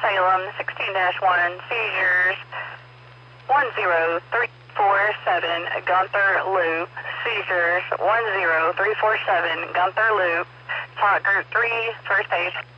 Salem, 16-1, seizures 10347 Gunther Loop, seizures 10347 Gunther Loop, talk group 3, first base.